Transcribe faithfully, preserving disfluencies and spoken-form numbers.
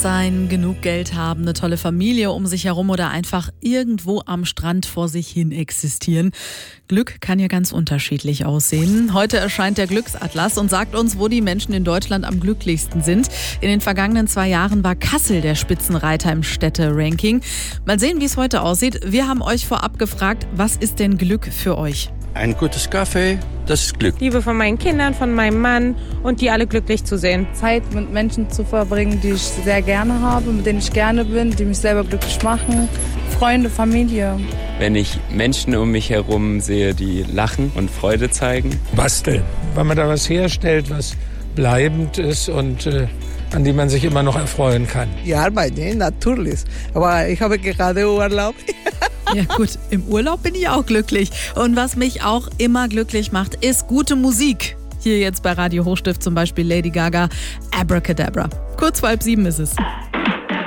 sein, genug Geld haben, eine tolle Familie um sich herum oder einfach irgendwo am Strand vor sich hin existieren. Glück kann ja ganz unterschiedlich aussehen. Heute erscheint der Glücksatlas und sagt uns, wo die Menschen in Deutschland am glücklichsten sind. In den vergangenen zwei Jahren war Kassel der Spitzenreiter im Städte-Ranking. Mal sehen, wie es heute aussieht. Wir haben euch vorab gefragt, was ist denn Glück für euch? Ein gutes Kaffee, das ist Glück. Liebe von meinen Kindern, von meinem Mann und die alle glücklich zu sehen. Zeit mit Menschen zu verbringen, die ich sehr gerne habe, mit denen ich gerne bin, die mich selber glücklich machen. Freunde, Familie. Wenn ich Menschen um mich herum sehe, die lachen und Freude zeigen. Basteln, weil man da was herstellt, was bleibend ist und äh, an die man sich immer noch erfreuen kann. Die Arbeit, ne? Natürlich. Aber ich habe gerade Urlaub. Ja gut, im Urlaub bin ich auch glücklich. Und was mich auch immer glücklich macht, ist gute Musik. Hier jetzt bei Radio Hochstift zum Beispiel Lady Gaga, Abracadabra. Kurz vor halb sieben ist es.